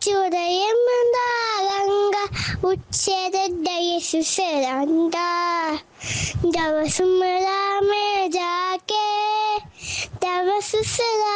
चुरयमदारंगा उच्छेदय सुसरंदा जब सुमरा में जाके तब सुसरा